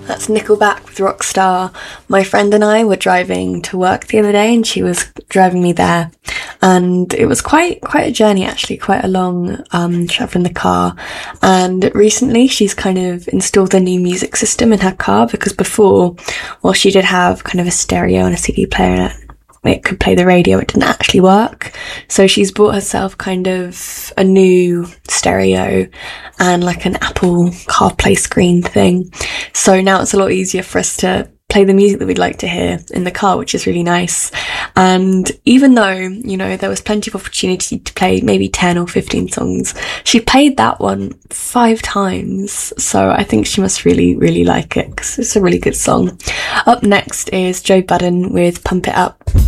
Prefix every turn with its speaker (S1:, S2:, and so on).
S1: That's Nickelback with Rockstar. My friend and I were driving to work the other day and she was driving me there. And it was quite a journey actually, quite a long travel in the car. And recently she's kind of installed a new music system in her car because before, while she did have kind of a stereo and a CD player in it, it could play the radio, it didn't actually work. So she's bought herself kind of a new stereo and like an Apple CarPlay screen thing. So now it's a lot easier for us to play the music that we'd like to hear in the car, which is really nice. And even though, you know, there was plenty of opportunity to play maybe 10 or 15 songs, she played that one 5 times. So I think she must really, really like it because it's a really good song. Up next is Joe Budden with Pump It Up.